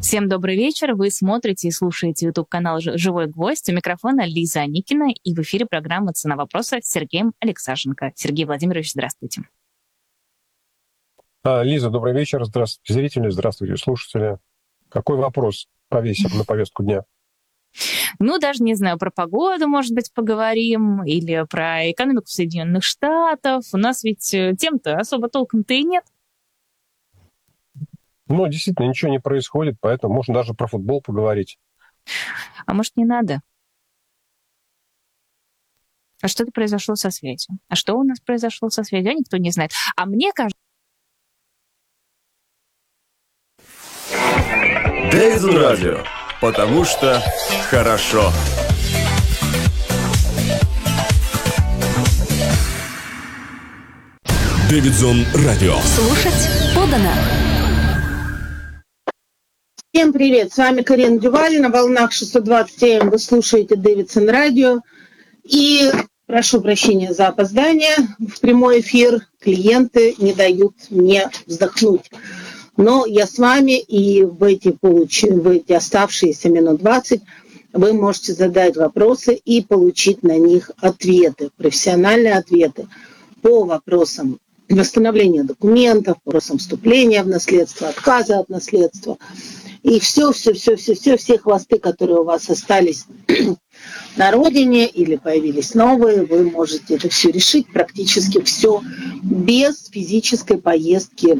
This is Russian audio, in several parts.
Всем добрый вечер. Вы смотрите и слушаете YouTube-канал «Живой гвоздь». У микрофона Лиза Аникина. И в эфире программа «Цена вопроса» с Сергеем Алексашенко. Сергей Владимирович, здравствуйте. Лиза, добрый вечер. Здравствуйте, зрители. Здравствуйте, слушатели. Какой вопрос повесим на повестку дня? Даже не знаю, про погоду, может быть, поговорим, или про экономику Соединенных Штатов. У нас ведь тем-то особо толком-то и нет. Действительно, ничего не происходит, поэтому можно даже про футбол поговорить. А может, не надо? А что-то произошло со связью. А что у нас произошло со связью, никто не знает. А мне кажется... Дэвидсон Радио. Потому что хорошо. Дэвидсон Радио. Слушать подано. Всем привет, с вами Карина Дюваль, на волнах 620 АМ вы слушаете Дэвидсон Радио. И прошу прощения за опоздание в прямой эфир, клиенты не дают мне вздохнуть. Но я с вами, и в эти оставшиеся минут 20 вы можете задать вопросы и получить на них ответы, профессиональные ответы по вопросам восстановления документов, по вопросам вступления в наследство, отказа от наследства. И все хвосты, которые у вас остались на родине или появились новые, вы можете это все решить, практически все без физической поездки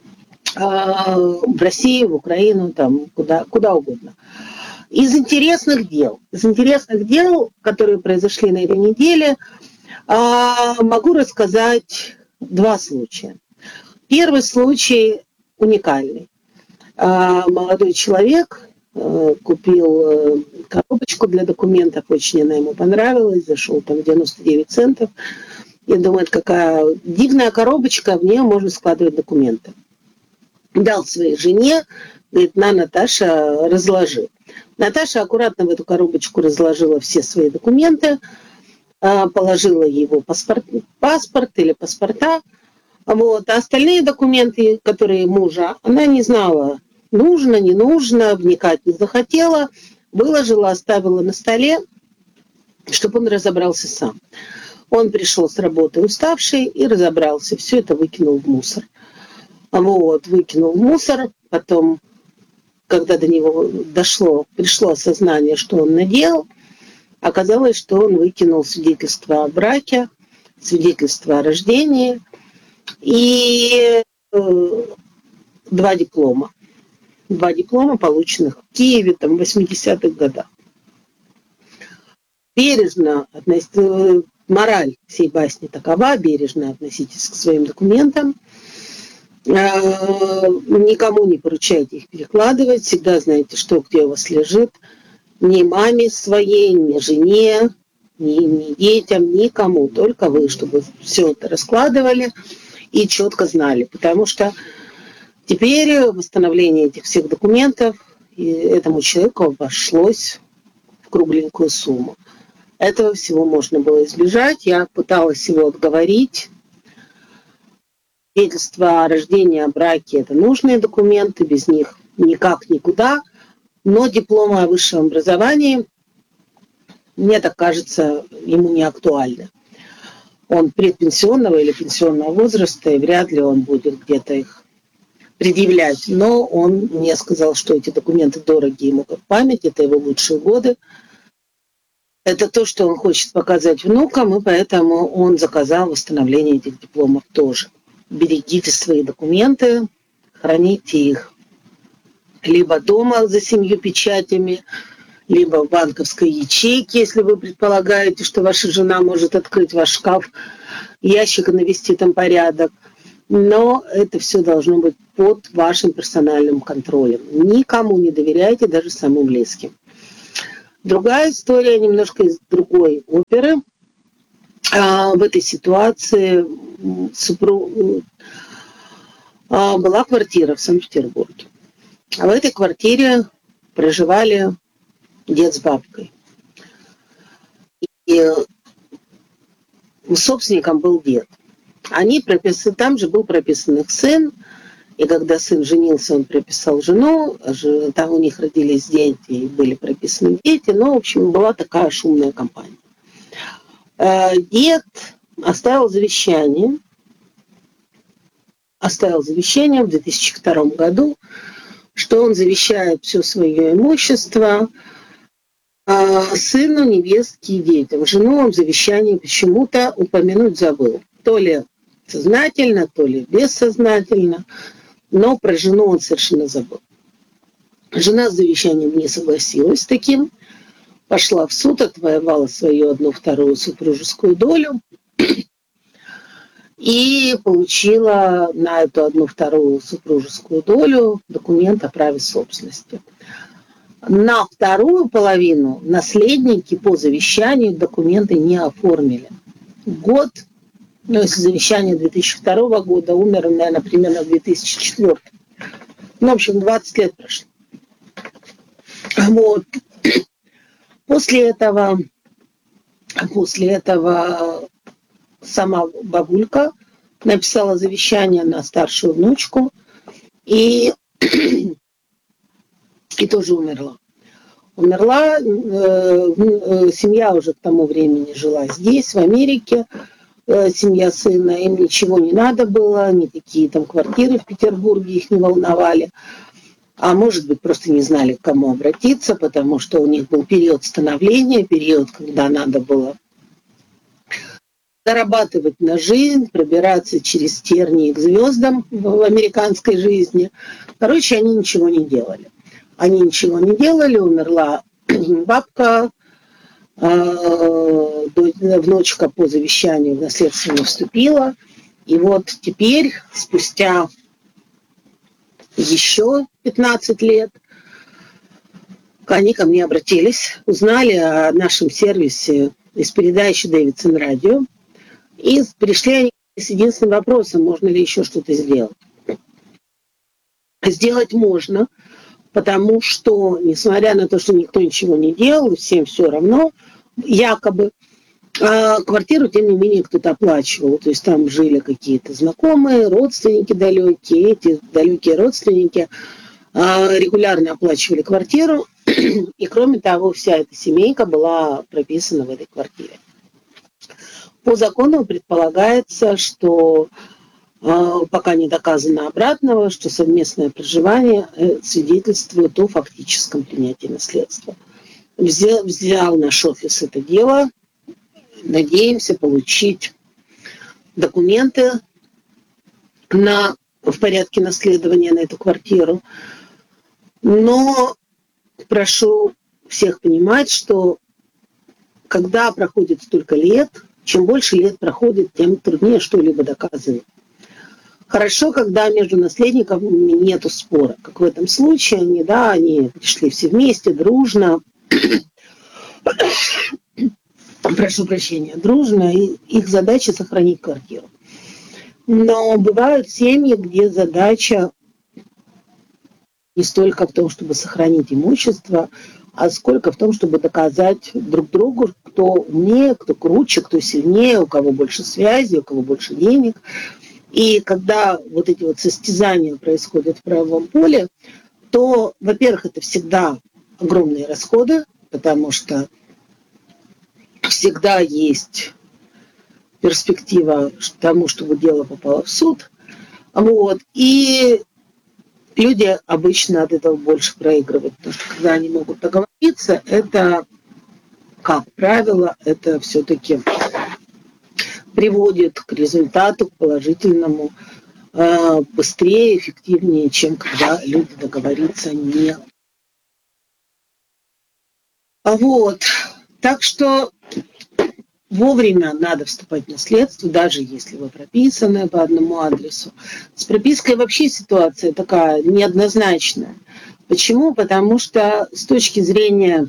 в Россию, в Украину, там, куда угодно. Из интересных дел, которые произошли на этой неделе, могу рассказать два случая. Первый случай уникальный. Молодой человек купил коробочку для документов, очень она ему понравилась, зашел там 99 центов. И думает, какая дивная коробочка, в нее можно складывать документы. Дал своей жене, говорит, Наташа, разложи. Наташа аккуратно в эту коробочку разложила все свои документы, положила его паспорт или паспорта. А остальные документы, которые мужа, она не знала, нужно, не нужно, вникать не захотела, выложила, оставила на столе, чтобы он разобрался сам. Он пришел с работы уставший и разобрался, все это выкинул в мусор. Выкинул в мусор, потом, когда до него пришло осознание, что он наделал, оказалось, что он выкинул свидетельство о браке, свидетельство о рождении и 2 диплома. 2 диплома, полученных в Киеве в 80-х годах. Бережно относитесь, мораль всей басни такова, бережно относитесь к своим документам, никому не поручайте их перекладывать, всегда знаете, что где у вас лежит, ни маме своей, ни жене, ни детям, никому, только вы, чтобы все это раскладывали и четко знали, потому что теперь восстановление этих всех документов этому человеку обошлось в кругленькую сумму. Этого всего можно было избежать, я пыталась его отговорить. Свидетельство о рождении, о браке – это нужные документы, без них никак никуда. Но дипломы о высшем образовании, мне так кажется, ему не актуальны. Он предпенсионного или пенсионного возраста, и вряд ли он будет где-то их предъявлять. Но он мне сказал, что эти документы дороги ему как память, это его лучшие годы. Это то, что он хочет показать внукам, и поэтому он заказал восстановление этих дипломов тоже. Берегите свои документы, храните их либо дома за 7 печатями, либо в банковской ячейке, если вы предполагаете, что ваша жена может открыть ваш шкаф, ящик и навести там порядок. Но это все должно быть под вашим персональным контролем. Никому не доверяйте, даже самым близким. Другая история, немножко из другой оперы. В этой ситуации была квартира в Санкт-Петербурге. А в этой квартире проживали дед с бабкой. И собственником был дед. Там же был прописан их сын И когда сын женился, он прописал жену, там у них родились дети и были прописаны дети. Ну, в общем, была такая шумная компания. Дед оставил завещание в 2002 году, что он завещает все свое имущество сыну, невестке и детям. Жену он в завещании почему-то упомянуть забыл. То ли сознательно, то ли бессознательно, но про жену он совершенно забыл. Жена с завещанием не согласилась с таким, пошла в суд, отвоевала свою 1/2 супружескую долю и получила на эту 1/2 супружескую долю документ о праве собственности. На вторую половину наследники по завещанию документы не оформили. Год, если завещание 2002 года, умер, наверное, примерно в 2004. Ну, в общем, 20 лет прошло. Вот. После этого сама бабулька написала завещание на старшую внучку и тоже умерла. Семья уже к тому времени жила здесь, в Америке, семья сына, им ничего не надо было, никакие там квартиры в Петербурге их не волновали. А может быть, просто не знали, к кому обратиться, потому что у них был период становления, период, когда надо было зарабатывать на жизнь, пробираться через тернии к звездам в американской жизни. Короче, они ничего не делали. Умерла бабка, внучка по завещанию в наследство не вступила. И вот теперь, спустя еще 15 лет, они ко мне обратились, узнали о нашем сервисе из передачи Дэвидсон Радио, и пришли они с единственным вопросом: можно ли еще что-то сделать. Сделать можно, потому что, несмотря на то, что никто ничего не делал, всем все равно, якобы, квартиру, тем не менее, кто-то оплачивал. То есть там жили какие-то знакомые, родственники далекие. Эти далекие родственники регулярно оплачивали квартиру. И, кроме того, вся эта семейка была прописана в этой квартире. По закону предполагается, что пока не доказано обратного, что совместное проживание свидетельствует о фактическом принятии наследства. Взял наш офис это дело. Надеемся получить документы в порядке наследования на эту квартиру. Но прошу всех понимать, что когда проходит столько лет, чем больше лет проходит, тем труднее что-либо доказывать. Хорошо, когда между наследниками нету спора, как в этом случае, они пришли все вместе, дружно, прошу прощения, дружно, и их задача сохранить квартиру. Но бывают семьи, где задача не столько в том, чтобы сохранить имущество, а сколько в том, чтобы доказать друг другу, кто умнее, кто круче, кто сильнее, у кого больше связей, у кого больше денег. И когда вот эти вот состязания происходят в правовом поле, то, во-первых, это всегда огромные расходы, потому что всегда есть перспектива к тому, чтобы дело попало в суд. Вот. И люди обычно от этого больше проигрывают, потому что когда они могут договориться, это, как правило, это все-таки приводит к результату, к положительному, быстрее, эффективнее, чем когда люди договориться не. Вот. Так что вовремя надо вступать в наследство, даже если вы прописаны по одному адресу. С пропиской вообще ситуация такая неоднозначная. Почему? Потому что с точки зрения...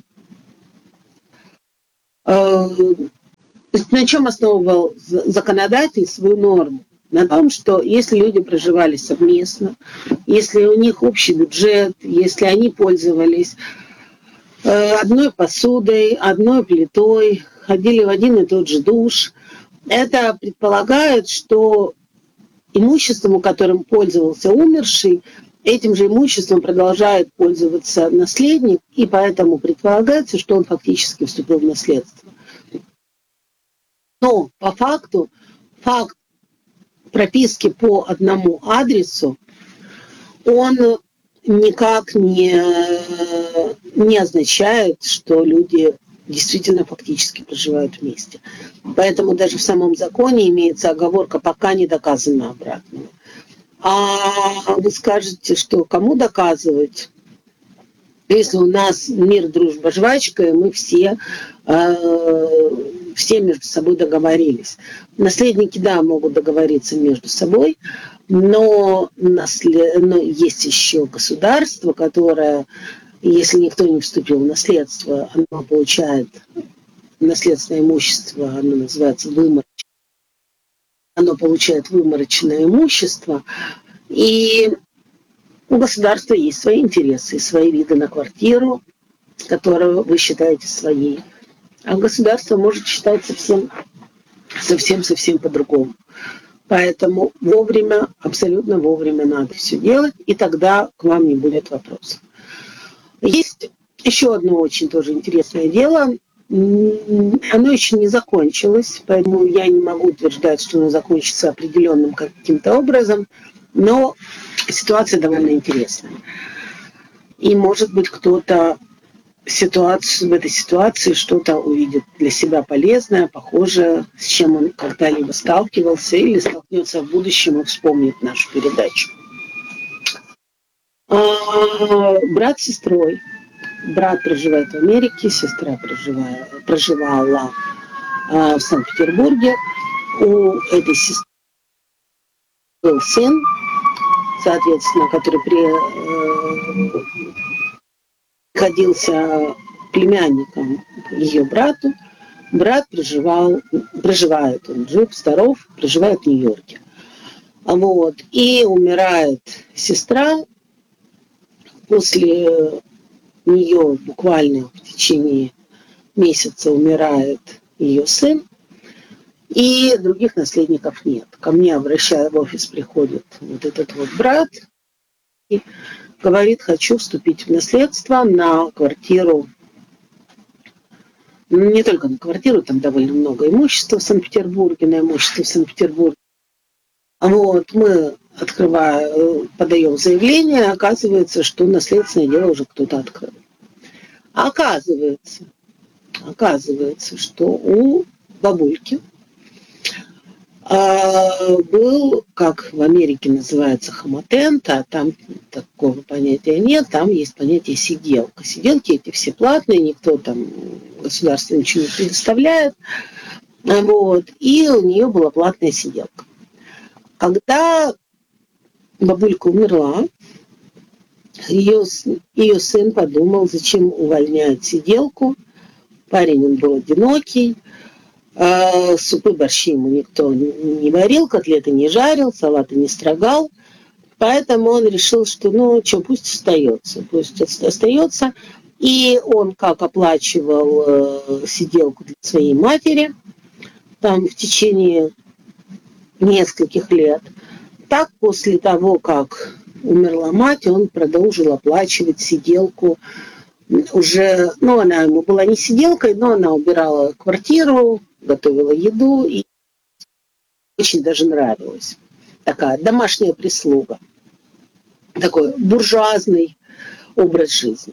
на чем основывал законодатель свою норму? На том, что если люди проживали совместно, если у них общий бюджет, если они пользовались одной посудой, одной плитой, ходили в один и тот же душ, это предполагает, что имуществом, которым пользовался умерший, этим же имуществом продолжает пользоваться наследник, и поэтому предполагается, что он фактически вступил в наследство. Но по факту, факт прописки по одному адресу, он никак не означает, что люди действительно фактически проживают вместе. Поэтому даже в самом законе имеется оговорка, пока не доказано обратное. А вы скажете, что кому доказывать? Если у нас мир, дружба, жвачка, и мы все между собой договорились. Наследники, да, могут договориться между собой, но есть еще государство, которое, если никто не вступил в наследство, оно получает наследственное имущество, оно называется выморочное. Оно получает выморочное имущество, и у государства есть свои интересы, свои виды на квартиру, которые вы считаете своей. А государство может считать совсем по-другому. Поэтому вовремя, абсолютно вовремя надо все делать, и тогда к вам не будет вопросов. Есть еще одно очень тоже интересное дело. Оно еще не закончилось, поэтому я не могу утверждать, что оно закончится определенным каким-то образом, но ситуация довольно интересная. И, может быть, кто-то в этой ситуации что-то увидит для себя полезное, похожее, с чем он когда-либо сталкивался или столкнется в будущем и вспомнит нашу передачу. Брат с сестрой. Брат проживает в Америке, сестра проживала в Санкт-Петербурге. У этой сестры был сын, соответственно, который приходился племянником ее брату. Брат проживает, он жив, здоров, проживает в Нью-Йорке. Вот. И умирает сестра. После нее буквально в течение месяца умирает ее сын. И других наследников нет. Ко мне в офис приходит вот этот вот брат и говорит, хочу вступить в наследство на квартиру. Не только на квартиру, там довольно много имущества в Санкт-Петербурге, на имущество в Санкт-Петербурге. Вот, мы подаем заявление, оказывается, что наследственное дело уже кто-то открыл. Оказывается, что у бабульки был, как в Америке называется, хаматент, а там такого понятия нет, там есть понятие сиделка. Сиделки эти все платные, никто там государство ничего не предоставляет. Вот, и у нее была платная сиделка. Когда бабулька умерла, ее сын подумал, зачем увольнять сиделку. Парень, он был одинокий, супы, борщи ему никто не варил, котлеты не жарил, салаты не строгал. Поэтому он решил, что пусть остается. И он как оплачивал сиделку для своей матери там в течение нескольких лет, так после того, как умерла мать, он продолжил оплачивать сиделку. Уже, она ему была не сиделкой, но она убирала квартиру, готовила еду, и очень даже нравилась. Такая домашняя прислуга. Такой буржуазный образ жизни.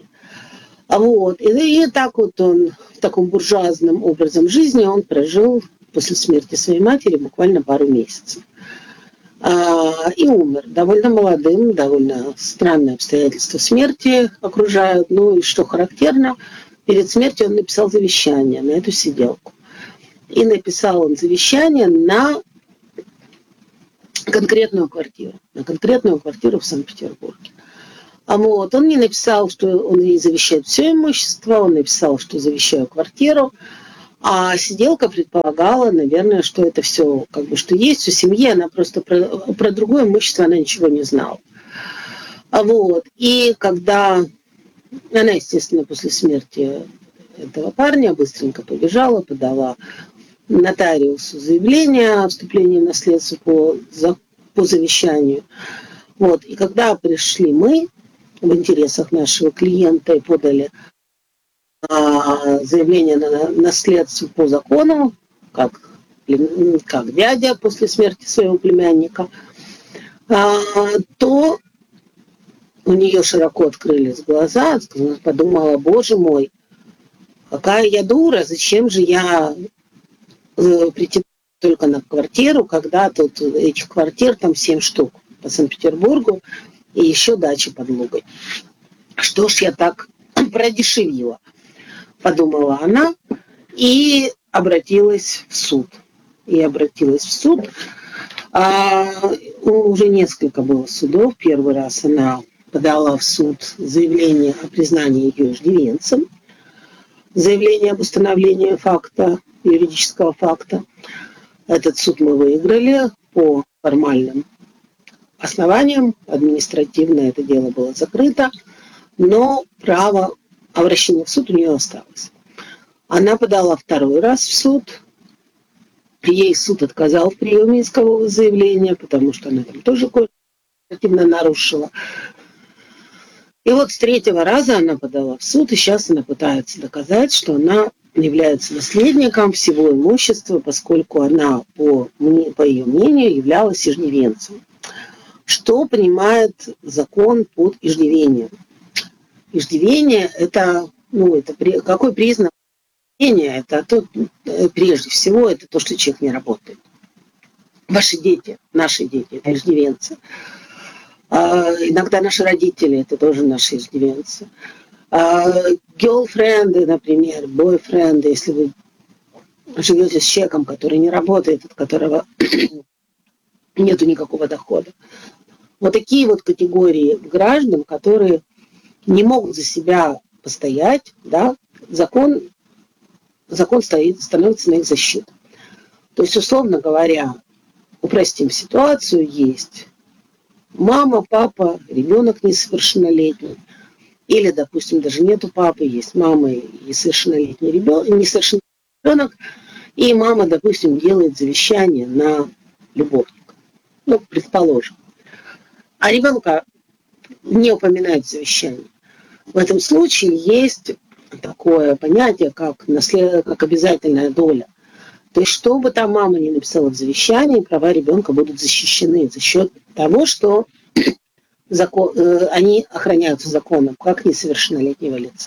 И так вот он, в таком буржуазном образом жизни он прожил после смерти своей матери буквально пару месяцев. И умер довольно молодым, довольно странные обстоятельства смерти окружают. И что характерно, перед смертью он написал завещание на эту сиделку. И написал он завещание на конкретную квартиру в Санкт-Петербурге. Он не написал, что он ей завещает все имущество, он написал, что завещаю квартиру. А сиделка предполагала, наверное, что это все, что есть у семьи, она просто про другое имущество она ничего не знала. И когда она, естественно, после смерти этого парня быстренько побежала, подала нотариусу заявление о вступлении в наследство по завещанию. Вот. И когда пришли мы в интересах нашего клиента и подали заявление на наследство по закону, как дядя после смерти своего племянника, то у нее широко открылись глаза, подумала: боже мой, какая я дура, зачем же я претендую только на квартиру, когда тут этих квартир там 7 штук по Санкт-Петербургу и еще дача под Лугой. Что ж я так продешевила, подумала она, и обратилась в суд. Уже несколько было судов. Первый раз она подала в суд заявление о признании ее иждивенцем, заявление об установлении факта, юридического факта. Этот суд мы выиграли по формальным основаниям. Административно это дело было закрыто, но право обращения в суд у нее осталось. Она подала второй раз в суд. Ей суд отказал в приеме искового заявления, потому что она там тоже кое-что нарушила. И вот с третьего раза она подала в суд, и сейчас она пытается доказать, что она является наследником всего имущества, поскольку она, по ее мнению, являлась иждивенцем. Что понимает закон под иждивением? Иждивение – это какой признак иждивения? Это прежде всего, это то, что человек не работает. Ваши дети, наши дети – это иждивенцы. Иногда наши родители – это тоже наши иждивенцы. Girlfriend, например, бойфренды, если вы живете с человеком, который не работает, от которого нету никакого дохода. Вот такие вот категории граждан, которые не могут за себя постоять, да, закон становится на их защиту. То есть, условно говоря, упростим ситуацию, есть мама, папа, ребенок несовершеннолетний, или, допустим, даже нету папы, есть мама и несовершеннолетний ребенок, и мама, допустим, делает завещание на любовника. Предположим. А ребенка не упоминает в завещании. В этом случае есть такое понятие, как обязательная доля. То есть, что бы там мама ни написала в завещании, права ребенка будут защищены за счет того, что они охраняются законом, как несовершеннолетнего лица.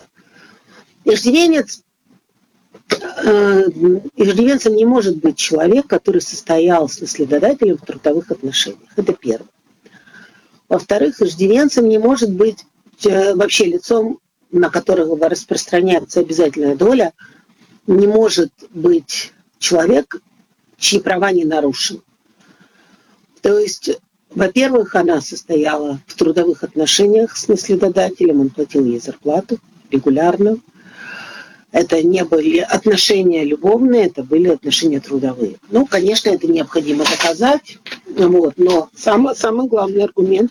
Иждивенцем не может быть человек, который состоял с наследодателем в трудовых отношениях. Это первое. Во-вторых, иждивенцем не может быть вообще лицом, на которого распространяется обязательная доля, не может быть человек, чьи права не нарушены. То есть, во-первых, она состояла в трудовых отношениях с наследодателем, он платил ей зарплату регулярно. Это не были отношения любовные, это были отношения трудовые. Конечно, это необходимо доказать, но самый главный аргумент,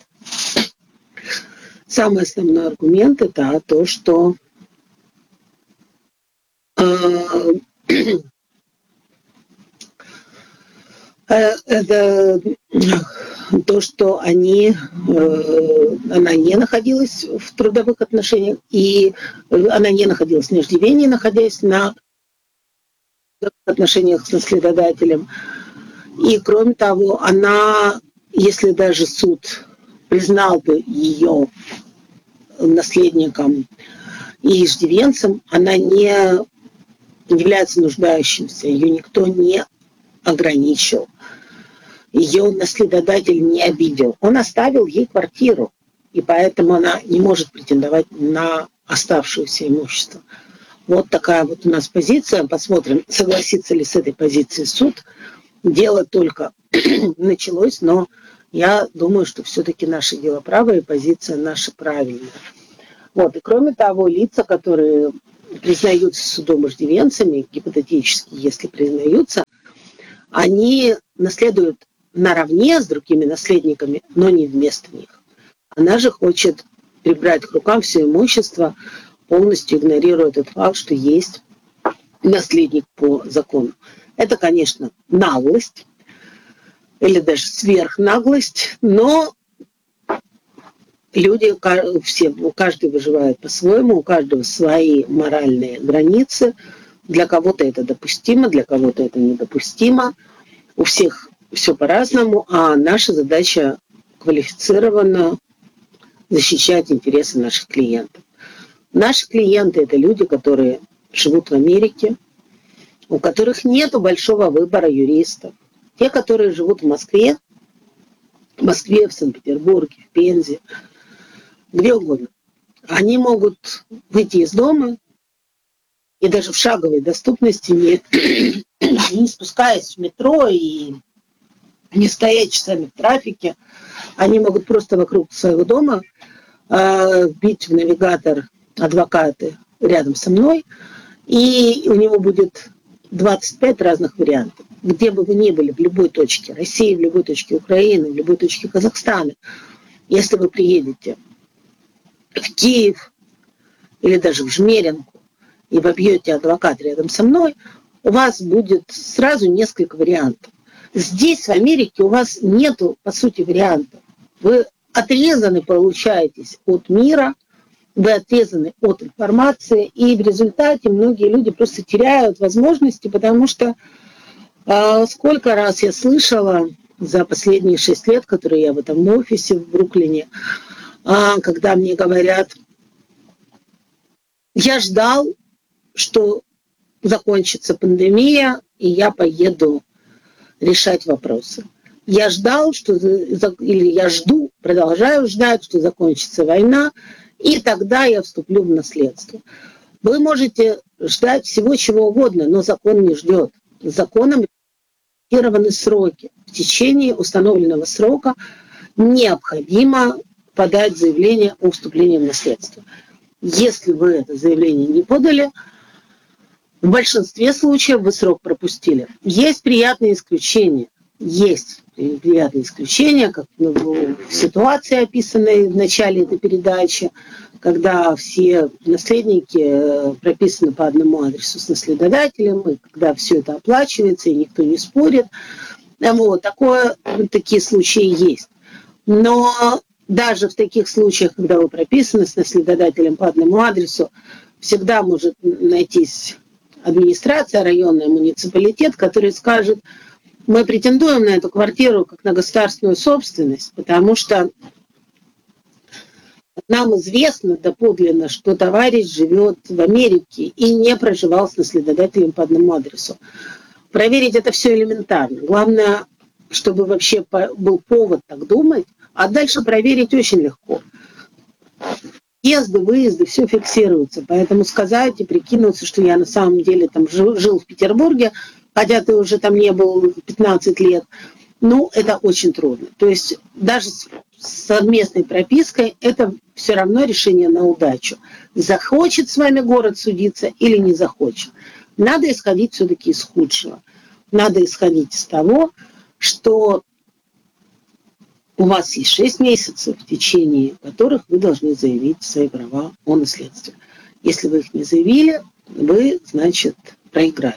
самый основной аргумент – это то, что она не находилась в трудовых отношениях, и она не находилась на иждивении, находясь на отношениях с наследодателем. И кроме того, она, если даже суд признал бы ее наследником и иждивенцем, она не является нуждающимся, ее никто не ограничил. Ее наследодатель не обидел. Он оставил ей квартиру, и поэтому она не может претендовать на оставшееся имущество. Вот такая вот у нас позиция. Посмотрим, согласится ли с этой позицией суд. Дело только началось, но я думаю, что все-таки наше дело правое, и позиция наша правильная. И кроме того, лица, которые признаются судом иждивенцами, гипотетически, если признаются, они наследуют наравне с другими наследниками, но не вместо них. Она же хочет прибрать к рукам все имущество, полностью игнорируя тот факт, что есть наследник по закону. Это, конечно, наглость. или даже сверхнаглость, но люди, каждый выживает по-своему, у каждого свои моральные границы. Для кого-то это допустимо, для кого-то это недопустимо. У всех все по-разному, а наша задача квалифицированно защищать интересы наших клиентов. Наши клиенты – это люди, которые живут в Америке, у которых нет большого выбора юристов. Те, которые живут в Москве, в Санкт-Петербурге, в Пензе, где угодно, они могут выйти из дома и даже в шаговой доступности, не спускаясь в метро и не стоять часами в трафике, они могут просто вокруг своего дома вбить в навигатор адвокаты рядом со мной, и у него будет 25 разных вариантов. Где бы вы ни были, в любой точке России, в любой точке Украины, в любой точке Казахстана, если вы приедете в Киев или даже в Жмеринку и вобьете адвокат рядом со мной, у вас будет сразу несколько вариантов. Здесь, в Америке, у вас нету, по сути, вариантов. Вы отрезаны, получаетесь от мира, вы отрезаны от информации, и в результате многие люди просто теряют возможности, потому что сколько раз я слышала за последние 6 лет, которые я в этом офисе в Бруклине, когда мне говорят, я ждал, что закончится пандемия, и я поеду решать вопросы. Я ждал, или я жду, продолжаю ждать, что закончится война, и тогда я вступлю в наследство. Вы можете ждать всего чего угодно, но закон не ждет. Законом регулированы сроки. В течение установленного срока необходимо подать заявление о вступлении в наследство. Если вы это заявление не подали, в большинстве случаев вы срок пропустили. Есть приятные исключения. Как в ситуации, описанной в начале этой передачи, когда все наследники прописаны по одному адресу с наследодателем, и когда все это оплачивается, и никто не спорит. Такие случаи есть. Но даже в таких случаях, когда вы прописаны с наследодателем по одному адресу, всегда может найтись администрация, районный муниципалитет, который скажет, мы претендуем на эту квартиру как на государственную собственность, потому что нам известно доподлинно, что товарищ живет в Америке и не проживал с наследодателем по одному адресу. Проверить это все элементарно. Главное, чтобы вообще был повод так думать, а дальше проверить очень легко. Въезды, выезды, все фиксируется. Поэтому сказать и прикинуться, что я на самом деле там жил в Петербурге, хотя ты уже там не был 15 лет, это очень трудно. То есть даже с совместной пропиской это все равно решение на удачу. Захочет с вами город судиться или не захочет. Надо исходить все-таки из худшего. Надо исходить из того, что у вас есть 6 месяцев, в течение которых вы должны заявить свои права о наследстве. Если вы их не заявили, вы, значит, проиграли.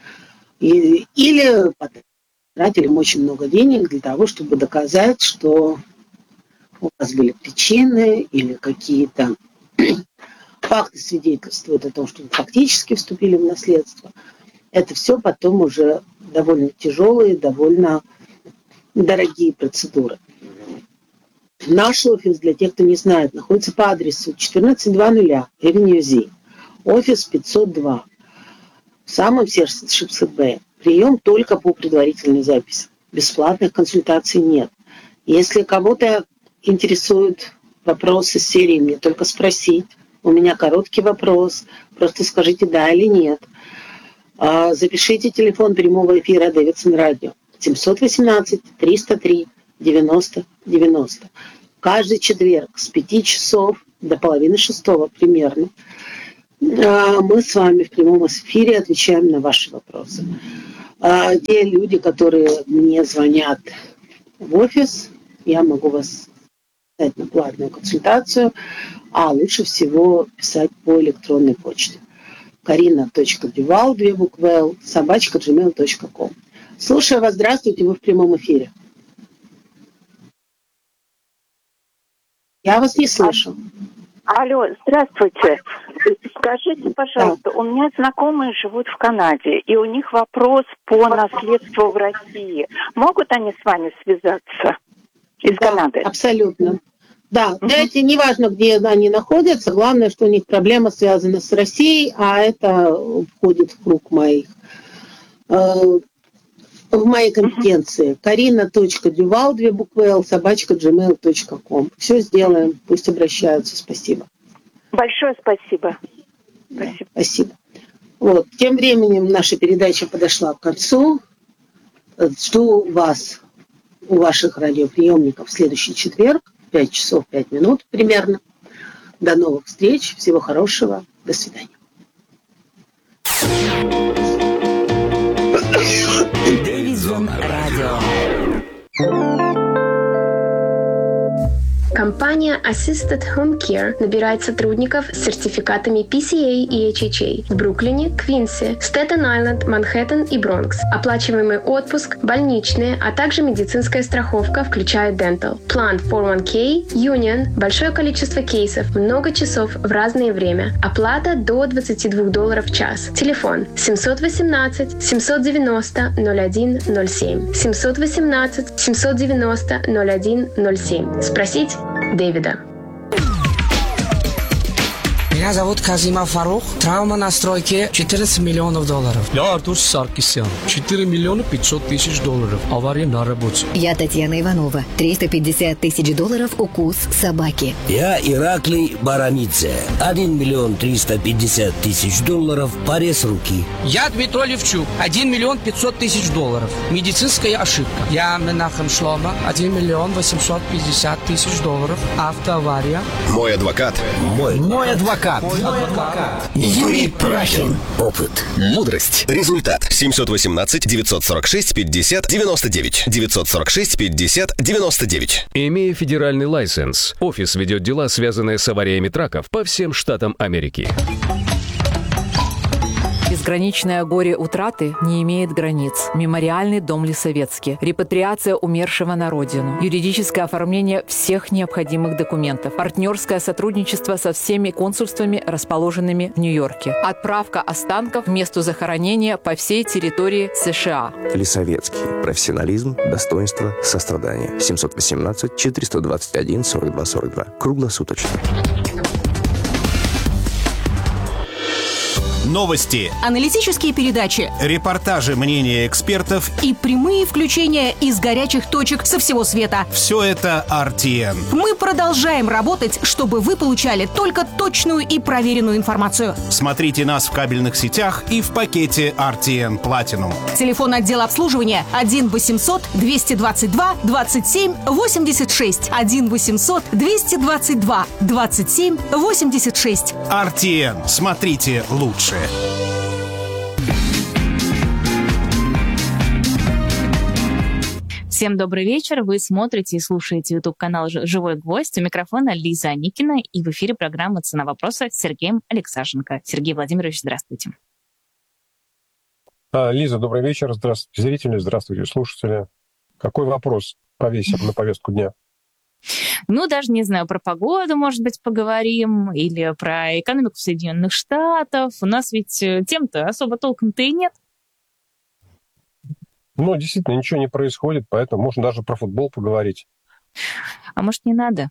Или потратили очень много денег для того, чтобы доказать, что у вас были причины или какие-то факты свидетельствуют о том, что вы фактически вступили в наследство. Это все потом уже довольно тяжелые, довольно дорогие процедуры. Наш офис, для тех, кто не знает, находится по адресу 1400 Avenue Z, офис 502, в самом сердце Шипсет-Бэя. Прием только по предварительной записи. Бесплатных консультаций нет. Если кого-то интересуют вопросы серии «Мне только спросить», у меня короткий вопрос, просто скажите «да» или «нет». Запишите телефон прямого эфира Дэвидсон Радио 718-303-90-90. Каждый четверг с 5 часов до половины 6 примерно мы с вами в прямом эфире отвечаем на ваши вопросы. Те люди, которые мне звонят в офис, я могу вас записать на платную консультацию, а лучше всего писать по электронной почте. karina.duval, @gmail.com. Слушаю вас, здравствуйте, вы в прямом эфире. Я вас не слышу. Алло, здравствуйте. Скажите, пожалуйста, у меня знакомые живут в Канаде, и у них вопрос по наследству в России. Могут они с вами связаться из Канады? Абсолютно. Да, знаете, неважно, где они находятся, главное, что у них проблема связана с Россией, а это входит в круг моих. В моей компетенции. Karina.Duval, 2 буквы L, @gmail.com. Все сделаем, пусть обращаются. Спасибо. Большое спасибо. Спасибо. Вот. Тем временем наша передача подошла к концу. Жду вас у ваших радиоприемников в следующий четверг, 5 часов 5 минут примерно. До новых встреч. Всего хорошего. До свидания. Дэвидсон Радио. Компания Assisted Home Care набирает сотрудников с сертификатами PCA и HHA в Бруклине, Квинсе, Стэттен-Айленд, Манхэттен и Бронкс. Оплачиваемый отпуск, больничные, а также медицинская страховка, включая Dental. План 401k, Union, большое количество кейсов, много часов в разное время. Оплата до $22 в час. Телефон 718-790-0107. 718-790-0107. Спросить Дэвида. Меня зовут Казима Фарух. Травма на стройке $14 миллионов. Я Артур Саркисян. $4 миллиона 500 тысяч. Авария на работе. Я Татьяна Иванова. $350 тысяч. Укус собаки. Я Ираклий Баранидзе. $1 миллион 350 тысяч. Порез руки. Я Дмитрий Левчук. $1 миллион 500 тысяч. Медицинская ошибка. Я Менахем Шлома. $1 миллион 850 тысяч. Автоавария. Мой адвокат. Мой адвокат. Юрий Прахин. Опыт. Мудрость. Результат. 718-946-50-99. 946-50-99. Имея федеральный лайсенс, офис ведет дела, связанные с авариями траков по всем штатам Америки. Безграничное горе утраты не имеет границ. Мемориальный дом Лисовецкий. Репатриация умершего на родину. Юридическое оформление всех необходимых документов. Партнерское сотрудничество со всеми консульствами, расположенными в Нью-Йорке. Отправка останков к месту захоронения по всей территории США. Лисовецкий. Профессионализм, достоинство, сострадание. 718-421-42-42. Круглосуточно. Новости, аналитические передачи, репортажи, мнения экспертов и прямые включения из горячих точек со всего света. Все это RTN. Мы продолжаем работать, чтобы вы получали только точную и проверенную информацию. Смотрите нас в кабельных сетях и в пакете RTN Platinum. Телефон отдела обслуживания 1-800-222-27-86. 1-800-222-27-86. RTN. Смотрите лучше. Всем добрый вечер. Вы смотрите и слушаете YouTube-канал «Живой гвоздь». У микрофона Лиза Аникина. И в эфире программа «Цена вопроса» с Сергеем Алексашенко. Сергей Владимирович, здравствуйте. Лиза, добрый вечер. Здравствуйте, зрители. Здравствуйте, слушатели. Какой вопрос повесим на повестку дня? Ну, даже не знаю, про погоду, может быть, поговорим, или про экономику Соединенных Штатов. У нас ведь тем-то особо толком-то и нет. Ну, действительно, ничего не происходит, поэтому можно даже про футбол поговорить. А может, не надо?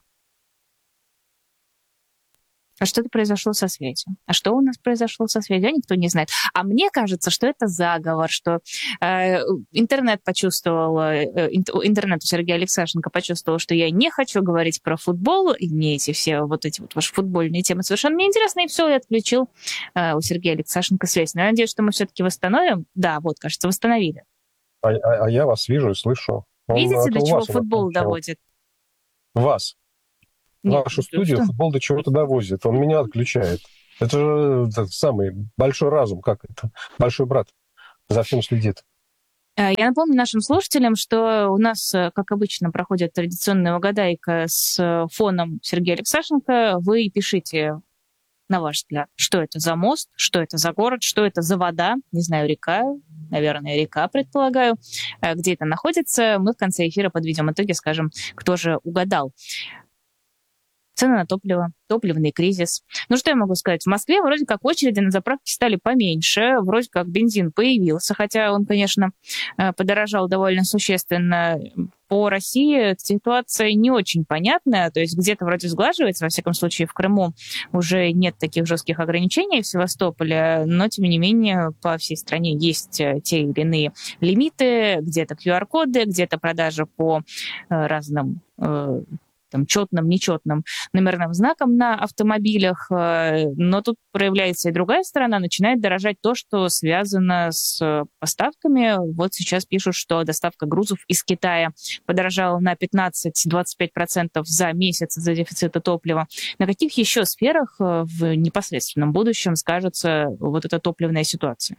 А что-то произошло со связью. А что у нас произошло со связью, никто не знает. А мне кажется, что это заговор, что интернет у Сергея Алексашенко почувствовал, что я не хочу говорить про футбол, и мне эти все вот эти вот ваши футбольные темы совершенно неинтересны, и все, я отключил у Сергея Алексашенко связь. Но я надеюсь, что мы все-таки восстановим. Да, вот, кажется, восстановили. А я вас вижу и слышу. Видите, до чего футбол доводит? Вас. Вашу студию что? Футбол до чего-то довозит. Он меня отключает. Это же самый большой разум, как это? Большой брат за всем следит. Я напомню нашим слушателям, что у нас, как обычно, проходит традиционная угадайка с фоном Сергея Алексашенко. Вы пишите, на ваш взгляд, что это за мост, что это за город, что это за вода, не знаю, река, наверное, река, предполагаю, где это находится. Мы в конце эфира подведем итоги, скажем, кто же угадал. цены на топливо, топливный кризис. Ну, что я могу сказать? В Москве вроде как очереди на заправке стали поменьше, вроде как бензин появился, хотя он, конечно, подорожал довольно существенно. По России ситуация не очень понятная, то есть где-то вроде сглаживается, во всяком случае в Крыму уже нет таких жестких ограничений в Севастополе, но, тем не менее, по всей стране есть те или иные лимиты, где-то QR-коды, где-то продажа по разным четным, нечетным номерным знаком на автомобилях, но тут проявляется и другая сторона, начинает дорожать то, что связано с поставками. Вот сейчас пишут, что доставка грузов из Китая подорожала на 15-25% за месяц из-за дефицита топлива. На каких еще сферах в непосредственном будущем скажется вот эта топливная ситуация?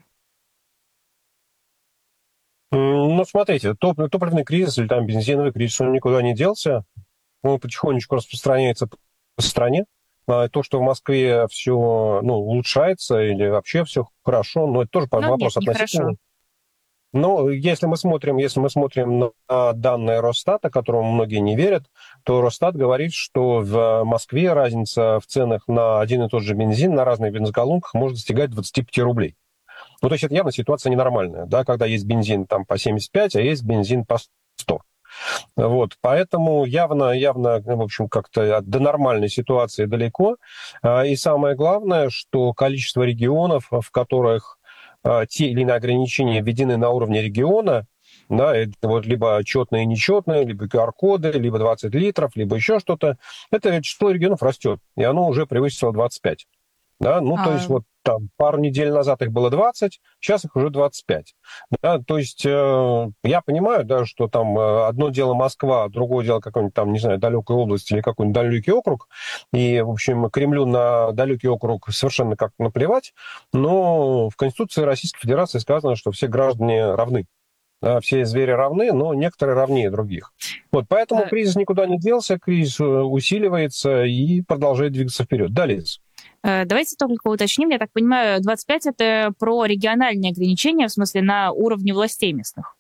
Ну, смотрите, топливный кризис или там бензиновый кризис, он никуда не делся. Он потихонечку распространяется по стране. То, что в Москве все улучшается или вообще все хорошо, но это тоже вопрос относительный. Но если мы смотрим на данные Росстата, которому многие не верят, то Росстат говорит, что в Москве разница в ценах на один и тот же бензин на разных бензоколонках может достигать 25 рублей. Ну, то есть это явно ситуация ненормальная, да, когда есть бензин там по 75, а есть бензин по 100. Вот, поэтому явно, в общем, как-то до нормальной ситуации далеко. И самое главное, что количество регионов, в которых те или иные ограничения введены на уровне региона, да, это вот либо четные и нечетные, либо QR-коды, либо 20 литров, либо еще что-то, это число регионов растет, и оно уже превысило 25. Да, то есть вот там пару недель назад их было 20, сейчас их уже 25. Да, то есть я понимаю, да, что там одно дело Москва, другое дело какой-нибудь там, не знаю, далекая область или какой-нибудь далекий округ, и, в общем, Кремлю на далекий округ совершенно как наплевать, но в Конституции Российской Федерации сказано, что все граждане равны. Да, все звери равны, но некоторые равнее других. Вот, поэтому кризис никуда не делся, кризис усиливается и продолжает двигаться вперед. Далее. Давайте только уточним. Я так понимаю, 25 – это про региональные ограничения, в смысле на уровне властей местных?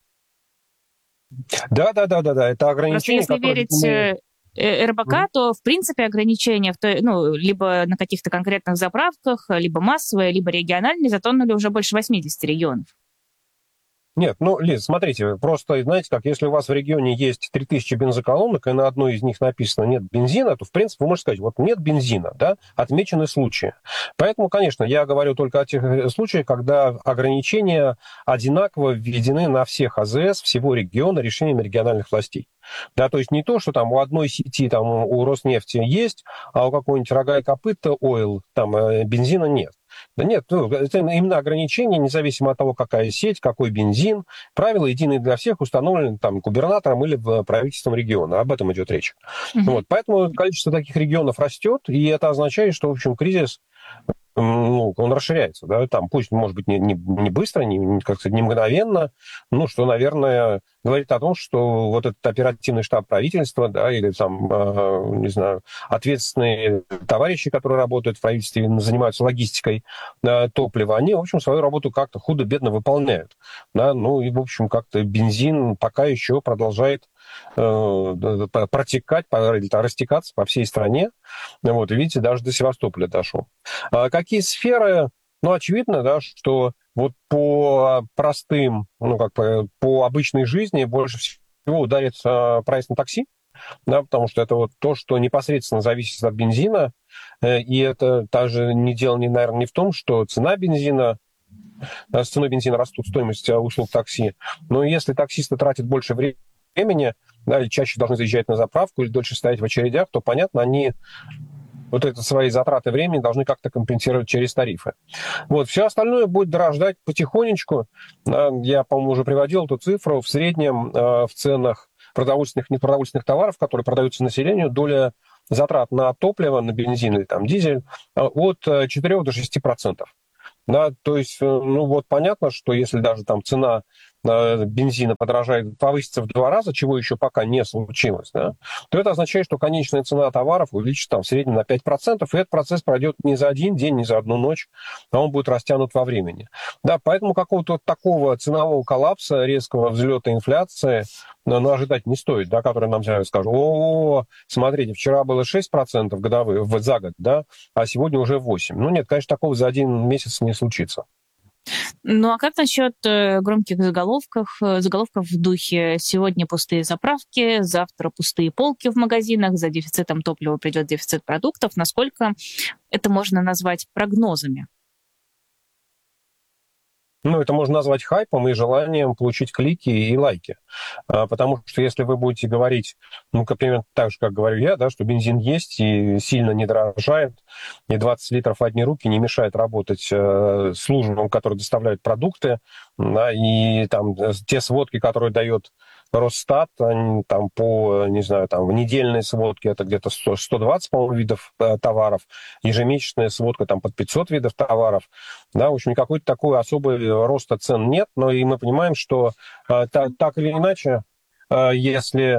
Да. Это ограничения, просто если верить РБК, то, в принципе, ограничения либо на каких-то конкретных заправках, либо массовые, либо региональные, затронули уже больше 80 регионов. Нет, Лиз, смотрите, просто, знаете как, если у вас в регионе есть 3000 бензоколонок, и на одной из них написано «нет бензина», то, в принципе, вы можете сказать, вот нет бензина, да, отмечены случаи. Поэтому, конечно, я говорю только о тех случаях, когда ограничения одинаково введены на всех АЗС всего региона решениями региональных властей. Да, то есть не то, что там у одной сети, там у Роснефти есть, а у какой-нибудь Рога и Копыта, Ойл, там бензина нет. Да нет, это именно ограничения, независимо от того, какая сеть, какой бензин. Правила единые для всех установлены там губернатором или правительством региона. Об этом идет речь. Вот, поэтому количество таких регионов растет, и это означает, что, в общем, кризис он расширяется, да, там, пусть, может быть, не быстро, не мгновенно, что, наверное, говорит о том, что вот этот оперативный штаб правительства, да, или там, не знаю, ответственные товарищи, которые работают в правительстве, занимаются логистикой топлива, они, в общем, свою работу как-то худо-бедно выполняют, да, и, в общем, как-то бензин пока еще продолжает протекать, растекаться по всей стране. Вот, и видите, даже до Севастополя дошел. Какие сферы? Очевидно, да, что вот по простым, по обычной жизни больше всего ударит прайс на такси, да, потому что это вот то, что непосредственно зависит от бензина, и это даже наверное, не в том, что цена бензина, с ценой бензина растут стоимость услуг такси, но если таксисты тратят больше времени, да, или чаще должны заезжать на заправку или дольше стоять в очередях, то, понятно, они вот это свои затраты времени должны как-то компенсировать через тарифы. Вот, все остальное будет дорожать потихонечку. Я, по-моему, уже приводил эту цифру. В среднем в ценах продовольственных и непродовольственных товаров, которые продаются населению, доля затрат на топливо, на бензин или там дизель от 4 до 6%. Да, то есть, понятно, что если даже там цена бензина подорожает, повысится в 2 раза, чего еще пока не случилось, да, то это означает, что конечная цена товаров увеличится там в среднем на 5%, и этот процесс пройдет не за один день, не за одну ночь, а он будет растянут во времени. Да, поэтому какого-то вот такого ценового коллапса, резкого взлета инфляции, ожидать не стоит, да, который нам скажут: о, смотрите, вчера было 6% годовых за год, да, а сегодня уже 8%. Ну нет, конечно, такого за один месяц не случится. Ну а как насчет громких заголовков в духе «сегодня пустые заправки, завтра пустые полки в магазинах, за дефицитом топлива придет дефицит продуктов»? Насколько это можно назвать прогнозами? Ну, это можно назвать хайпом и желанием получить клики и лайки. Потому что если вы будете говорить, ну, примерно так же, как говорю я, да, что бензин есть и сильно не дорожает, и 20 литров в одни руки не мешает работать службам, которые доставляют продукты, да, и там те сводки, которые дает Росстат, они, там по, не знаю, там в недельной сводке это где-то 120, по-моему, видов товаров, ежемесячная сводка там под 500 видов товаров, да, в общем, какой-то такой особый роста цен нет, но и мы понимаем, что так или иначе, если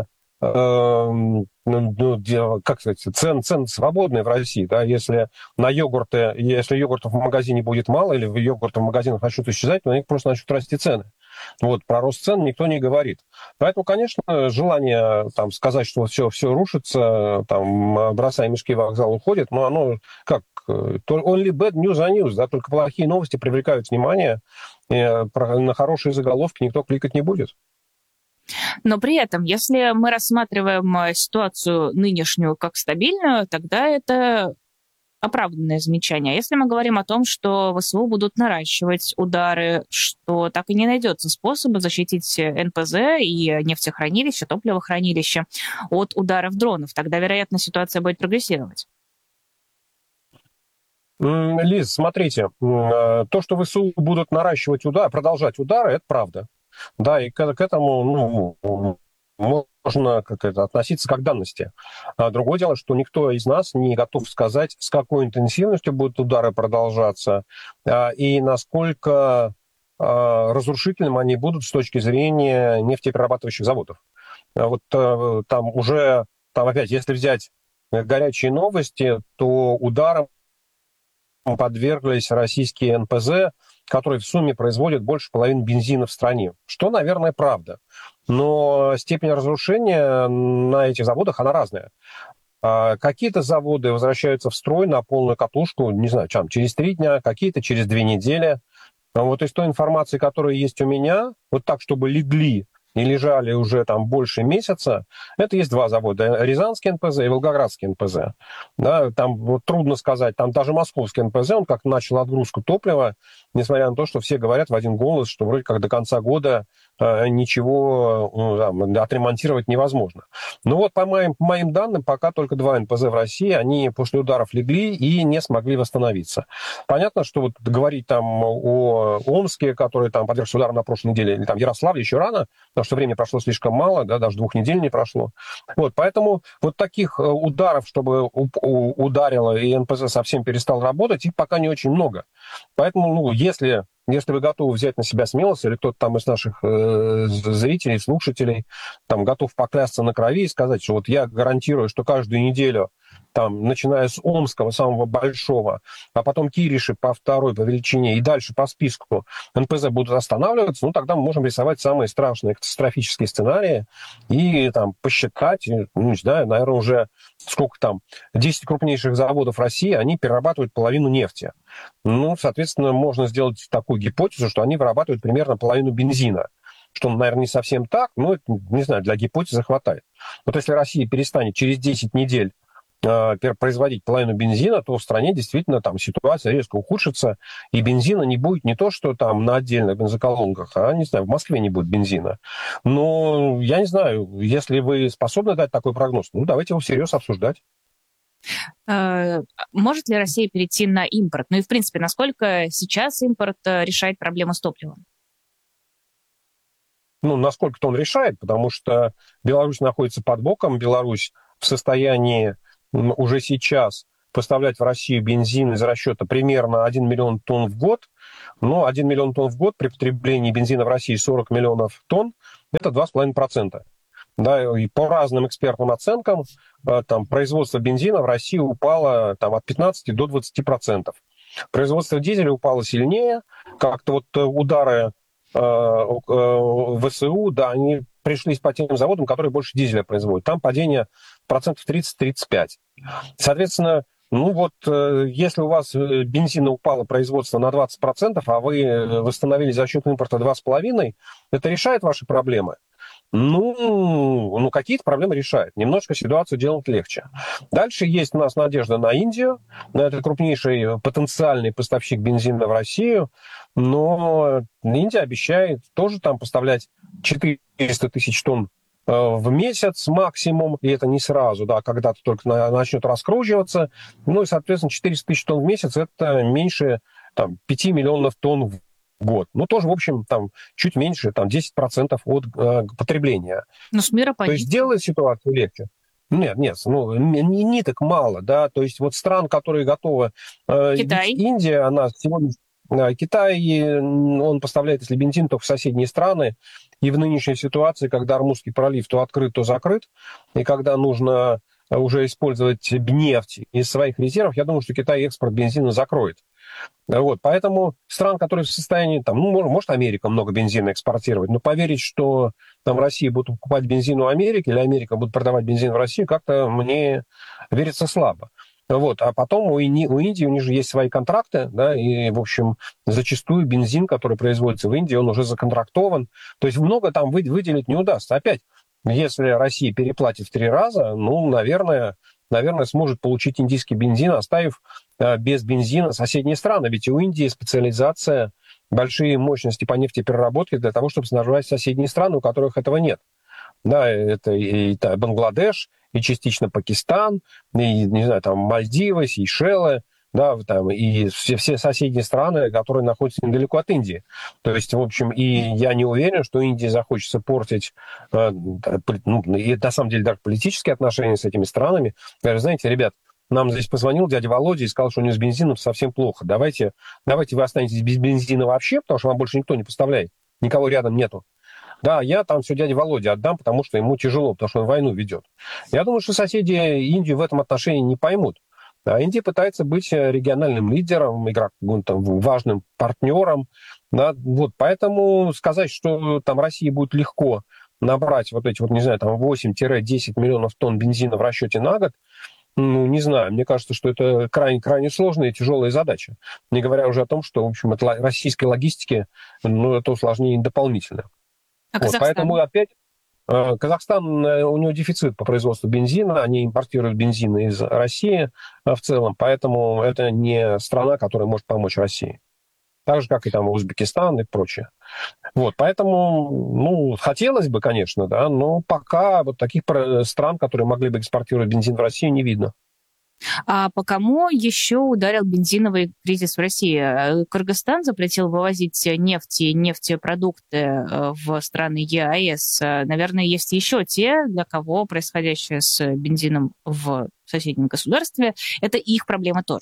как сказать, цены свободные в России, да, если йогуртов в магазине будет мало, или йогурты в магазинах начнут исчезать, то на них просто начнут расти цены. Вот, про рост цен никто не говорит. Поэтому, конечно, желание там сказать, что все рушится, там, бросая мешки в вокзал, уходит, но оно как, only bad news are news, да, только плохие новости привлекают внимание, и на хорошие заголовки никто кликать не будет. Но при этом, если мы рассматриваем ситуацию нынешнюю как стабильную, тогда это оправданное замечание. Если мы говорим о том, что ВСУ будут наращивать удары, что так и не найдется способа защитить НПЗ и нефтехранилища, топливохранилища от ударов дронов, тогда, вероятно, ситуация будет прогрессировать. Лиз, смотрите, то, что ВСУ будут наращивать удары, продолжать удары, это правда. Да, и к этому, можно относиться как к данности. А другое дело, что никто из нас не готов сказать, с какой интенсивностью будут удары продолжаться и насколько разрушительным они будут с точки зрения нефтеперерабатывающих заводов. Вот там опять, если взять горячие новости, то ударом подверглись российские НПЗ, которые в сумме производят больше половины бензина в стране. Что, наверное, правда. Но степень разрушения на этих заводах, она разная. Какие-то заводы возвращаются в строй на полную катушку, не знаю, через 3 дня, какие-то через 2 недели. Вот из той информации, которая есть у меня, вот так, чтобы легли и лежали уже там больше месяца, это есть 2 завода. Рязанский НПЗ и Волгоградский НПЗ. Да, там вот трудно сказать, там даже Московский НПЗ, он как начал отгрузку топлива, несмотря на то, что все говорят в один голос, что вроде как до конца года ничего отремонтировать невозможно. Но вот по моим данным, пока только 2 НПЗ в России, они после ударов легли и не смогли восстановиться. Понятно, что вот говорить там о Омске, который там подвергся ударам на прошлой неделе, или там Ярославле еще рано, потому что времени прошло слишком мало, да, даже 2 недель не прошло. Вот, поэтому вот таких ударов, чтобы ударило и НПЗ совсем перестал работать, их пока не очень много. Поэтому, если вы готовы взять на себя смелость, или кто-то там из наших зрителей, слушателей там готов поклясться на крови и сказать, что вот я гарантирую, что каждую неделю, там, начиная с Омского, самого большого, а потом Кириши по 2-й по величине и дальше по списку НПЗ будут останавливаться, ну, тогда мы можем рисовать самые страшные катастрофические сценарии и там посчитать, не знаю, наверное, уже сколько там, 10 крупнейших заводов России, они перерабатывают половину нефти. Ну, соответственно, можно сделать такую гипотезу, что они вырабатывают примерно половину бензина. Что, наверное, не совсем так, но, не знаю, для гипотезы хватает. Вот если Россия перестанет через 10 недель производить половину бензина, то в стране действительно там ситуация резко ухудшится, и бензина не будет не то, что там на отдельных бензоколонках, а, не знаю, в Москве не будет бензина. Но я не знаю, если вы способны дать такой прогноз, ну, давайте его всерьез обсуждать. Может ли Россия перейти на импорт? Ну и, в принципе, насколько сейчас импорт решает проблему с топливом? Ну, насколько-то он решает, потому что Беларусь находится под боком, Беларусь в состоянии уже сейчас поставлять в Россию бензин из расчета примерно 1 миллион тонн в год. Но 1 миллион тонн в год при потреблении бензина в России 40 миллионов тонн – это 2,5%. Да, и по разным экспертным оценкам там, производство бензина в России упало там, от 15 до 20%. Производство дизеля упало сильнее. Как-то вот удары ВСУ, да, они пришлись по тем заводам, которые больше дизеля производят. Там падение процентов 30-35. Соответственно, ну вот, если у вас бензина упало производство на 20%, а вы восстановили за счет импорта 2,5%, это решает ваши проблемы? Ну, какие-то проблемы решает. Немножко ситуацию делать легче. Дальше есть у нас надежда на Индию. Это крупнейший потенциальный поставщик бензина в Россию. Но Индия обещает тоже там поставлять 400 тысяч тонн в месяц максимум, и это не сразу, да, когда-то только начнет раскручиваться. Ну и, соответственно, 400 тысяч тонн в месяц – это меньше там, 5 миллионов тонн в год. Ну, тоже, в общем, там чуть меньше, там 10% от потребления. Но с мира То есть делает ситуацию легче. Нет, ну, ниток мало, да, то есть вот стран, которые готовы... Китай. Индия, она сегодня... Китай, он поставляет, если бензин, только в соседние страны. И в нынешней ситуации, когда Армузский пролив то открыт, то закрыт, и когда нужно уже использовать нефть из своих резервов, я думаю, что Китай экспорт бензина закроет. Вот, поэтому стран, которые в состоянии, там, ну, может, Америка много бензина экспортировать, но поверить, что там Россия будет покупать бензин у Америки, или Америка будет продавать бензин в Россию, как-то мне верится слабо. Вот, а потом у Индии, у них же есть свои контракты, да, и, в общем, зачастую бензин, который производится в Индии, он уже законтрактован. То есть много там выделить не удастся. Опять, если Россия переплатит в 3 раза, ну, наверное, сможет получить индийский бензин, оставив без бензина соседние страны. Ведь у Индии специализация, большие мощности по нефтепереработке для того, чтобы снабжать соседние страны, у которых этого нет. Да, это и Бангладеш, и частично Пакистан, и, не знаю, там Мальдивы, Сейшелы, да, там, и все соседние страны, которые находятся недалеко от Индии. То есть, в общем, и я не уверен, что Индии захочется портить, и на самом деле даже политические отношения с этими странами. Даже, знаете, ребят, нам здесь позвонил дядя Володя и сказал, что у него с бензином совсем плохо. Давайте вы останетесь без бензина вообще, потому что вам больше никто не поставляет. Никого рядом нету. Да, я там все дяде Володе отдам, потому что ему тяжело, потому что он войну ведет. Я думаю, что соседи Индию в этом отношении не поймут. А Индия пытается быть региональным лидером, там, важным партнером. Да, вот, поэтому сказать, что там России будет легко набрать вот эти, вот, не знаю, там 8-10 миллионов тонн бензина в расчете на год, ну, не знаю. Мне кажется, что это крайне сложная и тяжелая задача. Не говоря уже о том, что, в общем, это российской логистике, ну, это усложнение дополнительное. А вот, поэтому опять Казахстан, у него дефицит по производству бензина, они импортируют бензин из России в целом, поэтому это не страна, которая может помочь России. Так же, как и там Узбекистан и прочее. Вот, поэтому, ну, хотелось бы, конечно, да, но пока вот таких стран, которые могли бы экспортировать бензин в Россию, не видно. А по кому еще ударил бензиновый кризис в России? Кыргызстан запретил вывозить нефть и нефтепродукты в страны ЕАЭС. Наверное, есть еще те, для кого происходящее с бензином в соседнем государстве – это их проблема тоже.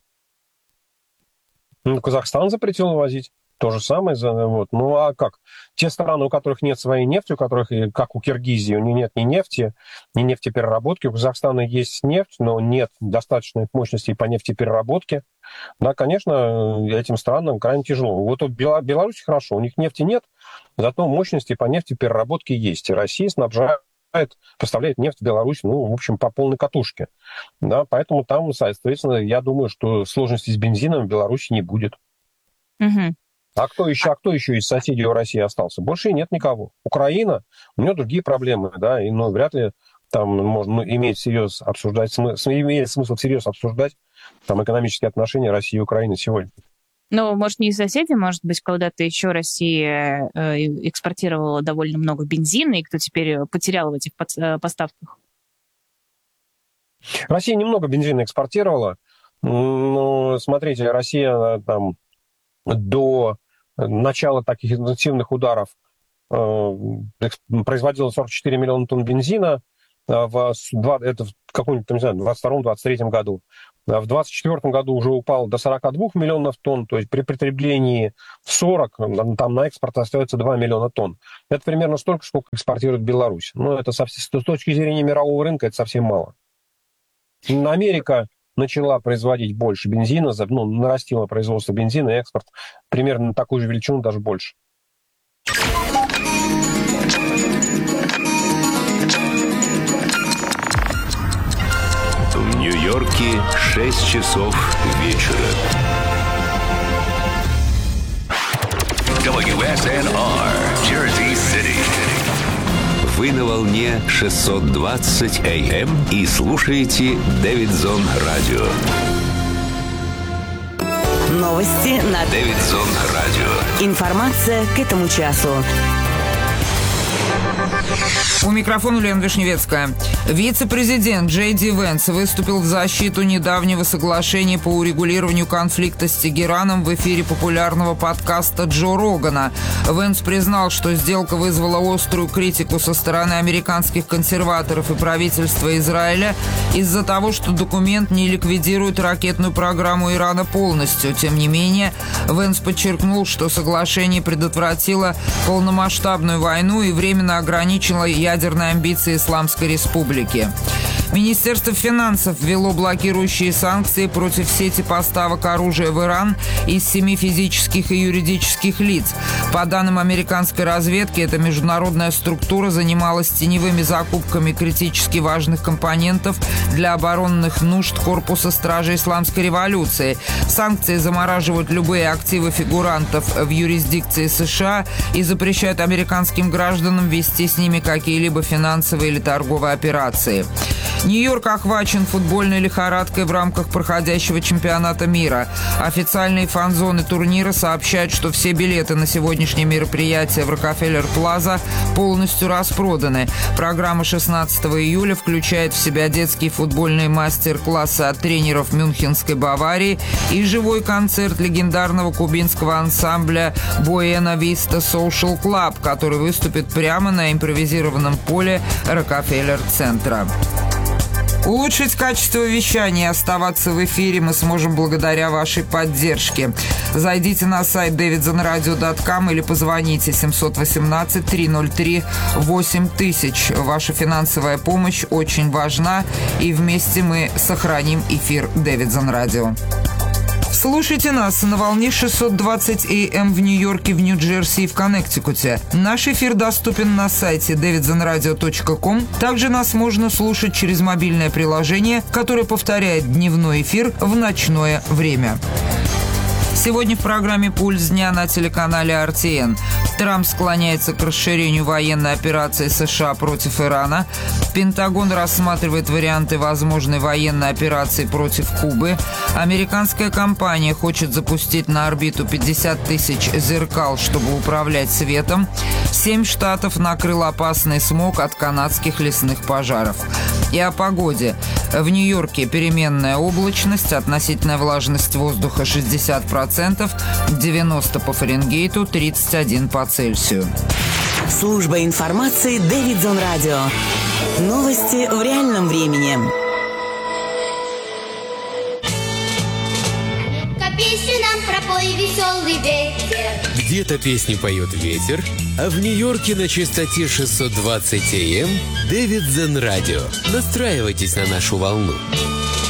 Ну, Казахстан запретил вывозить. То же самое. Вот. Ну а как? Те страны, у которых нет своей нефти, у которых, как у Киргизии, у них нет ни нефти, ни нефтепереработки. У Казахстана есть нефть, но нет достаточной мощности по нефтепереработке. Да, конечно, этим странам крайне тяжело. Вот у Беларуси хорошо, у них нефти нет, зато мощности по нефтепереработке есть. И Россия поставляет нефть в Беларусь, ну, в общем, по полной катушке. Да, поэтому там, соответственно, я думаю, что сложностей с бензином в Беларуси не будет. Угу. А кто еще из соседей у России остался? Больше нет никого. Украина, у нее другие проблемы, да, и вряд ли там можно имеет смысл всерьез обсуждать там экономические отношения России и Украины сегодня. Ну, может, не соседи, может быть, когда-то еще Россия экспортировала довольно много бензина, и кто теперь потерял в этих поставках? Россия немного бензина экспортировала. Но, смотрите, Россия там до начала таких интенсивных ударов производила 44 миллиона тонн бензина это в каком-нибудь, не знаю, 22-23 году. В 2024 году уже упал до 42 миллионов тонн, то есть при потреблении в 40, там на экспорт остается 2 миллиона тонн. Это примерно столько, сколько экспортирует Беларусь. Но это с точки зрения мирового рынка это совсем мало. Америка начала производить больше бензина, нарастила производство бензина и экспорт примерно на такую же величину, даже больше. В Нью-Йорке 6 часов вечера. WSNR, Jersey City. Вы на волне 620 AM и слушаете Дэвидсон Радио. Новости на Дэвидсон Радио. Информация к этому часу. У микрофона Лена Вишневецкая. Вице-президент Джей Ди Венс выступил в защиту недавнего соглашения по урегулированию конфликта с Тегераном в эфире популярного подкаста Джо Рогана. Венс признал, что сделка вызвала острую критику со стороны американских консерваторов и правительства Израиля из-за того, что документ не ликвидирует ракетную программу Ирана полностью. Тем не менее, Венс подчеркнул, что соглашение предотвратило полномасштабную войну и временно ограничило ядерные амбиции Исламской Республики. Министерство финансов ввело блокирующие санкции против сети поставок оружия в Иран из 7 физических и юридических лиц. По данным американской разведки, эта международная структура занималась теневыми закупками критически важных компонентов для оборонных нужд Корпуса Стражей Исламской революции. Санкции замораживают любые активы фигурантов в юрисдикции США и запрещают американским гражданам вести с ними какие-либо финансовые или торговые операции. Нью-Йорк охвачен футбольной лихорадкой в рамках проходящего чемпионата мира. Официальные фан-зоны турнира сообщают, что все билеты на сегодняшнее мероприятие в Рокфеллер-Плаза полностью распроданы. Программа 16 июля включает в себя детские футбольные мастер-классы от тренеров Мюнхенской Баварии и живой концерт легендарного кубинского ансамбля Buena Vista Social Club, который выступит прямо на импровизированном поле Рокфеллер-центра. Улучшить качество вещания и оставаться в эфире мы сможем благодаря вашей поддержке. Зайдите на сайт davidsonradio.com или позвоните 718-303-8000. Ваша финансовая помощь очень важна, и вместе мы сохраним эфир Дэвидсон Радио. Слушайте нас на волне 620 AM в Нью-Йорке, в Нью-Джерси и в Коннектикуте. Наш эфир доступен на сайте davidsonradio.com. Также нас можно слушать через мобильное приложение, которое повторяет дневной эфир в ночное время. Сегодня в программе «Пульс дня» на телеканале RTN. Трамп склоняется к расширению военной операции США против Ирана. Пентагон рассматривает варианты возможной военной операции против Кубы. Американская компания хочет запустить на орбиту 50 тысяч зеркал, чтобы управлять светом. 7 штатов накрыл опасный смог от канадских лесных пожаров. И о погоде. В Нью-Йорке переменная облачность, относительная влажность воздуха 60%, 90 по Фаренгейту, 31 по Цельсию. Служба информации Дэвидсон Радио. Новости в реальном времени. Песню нам пропой, веселый ветер. Где-то песни поет ветер, а в Нью-Йорке на частоте 620 AM Дэвидсон Радио. Настраивайтесь на нашу волну.